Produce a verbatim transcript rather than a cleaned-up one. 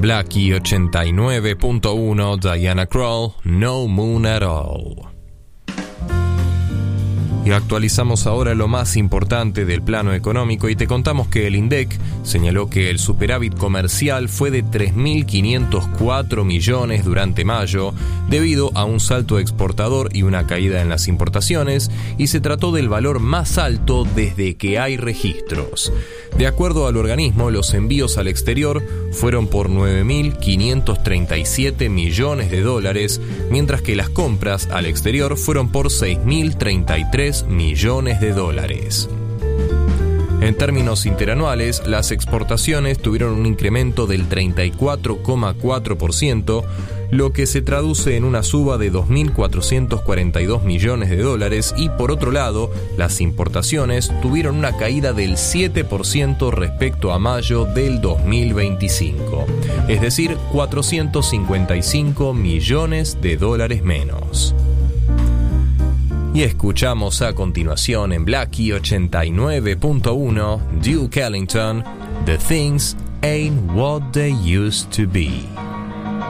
Blackie ochenta y nueve punto uno, Diana Krall, No Moon at All. Y actualizamos ahora lo más importante del plano económico y te contamos que el INDEC señaló que el superávit comercial fue de tres mil quinientos cuatro millones durante mayo debido a un salto exportador y una caída en las importaciones, y se trató del valor más alto desde que hay registros. De acuerdo al organismo, los envíos al exterior fueron por nueve mil quinientos treinta y siete millones de dólares, mientras que las compras al exterior fueron por seis mil treinta y tres millones de dólares. En términos interanuales, las exportaciones tuvieron un incremento del treinta y cuatro coma cuatro por ciento, lo que se traduce en una suba de dos mil cuatrocientos cuarenta y dos millones de dólares, y por otro lado, las importaciones tuvieron una caída del siete por ciento respecto a mayo del dos mil veinticinco, es decir, cuatrocientos cincuenta y cinco millones de dólares menos. Y escuchamos a continuación en Blackie ochenta y nueve punto uno, Duke Ellington, The Things Ain't What They Used to Be.